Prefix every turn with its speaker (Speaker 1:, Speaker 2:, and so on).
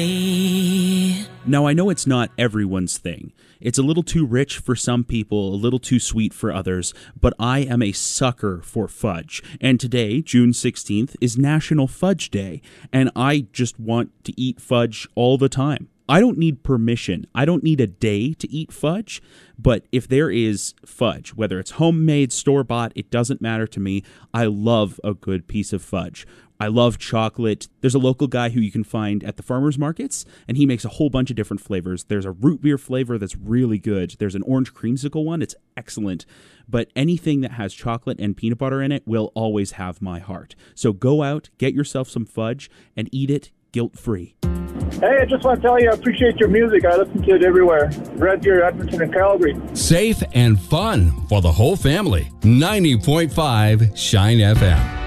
Speaker 1: Now, I know it's not everyone's thing. It's a little too rich for some people, a little too sweet for others, but I am a sucker for fudge. And today, June 16th, is National Fudge Day, and I just want to eat fudge all the time. I don't need permission. I don't need a day to eat fudge, but if there is fudge, whether it's homemade, store-bought, it doesn't matter to me. I love a good piece of fudge. I love chocolate. There's a local guy who you can find at the farmers markets, and he makes a whole bunch of different flavors. There's a root beer flavor that's really good. There's an orange creamsicle one. It's excellent. But anything that has chocolate and peanut butter in it will always have my heart. So go out, get yourself some fudge, and eat it guilt-free.
Speaker 2: Hey, I just want to tell you I appreciate your music. I listen to it everywhere. Red Deer, Edmonton, and Calgary.
Speaker 3: Safe and fun for the whole family. 90.5 Shine FM.